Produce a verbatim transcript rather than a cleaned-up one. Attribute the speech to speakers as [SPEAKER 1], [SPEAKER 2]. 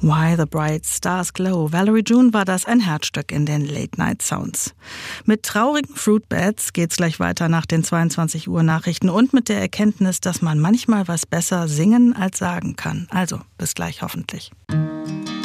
[SPEAKER 1] Why the Bright Stars Glow. Valerie June war das, ein Herzstück in den Late-Night-Sounds. Mit traurigen Fruitbats geht's gleich weiter nach den zweiundzwanzig Uhr Nachrichten und mit der Erkenntnis, dass man manchmal was besser singen als sagen kann. Also, bis gleich hoffentlich.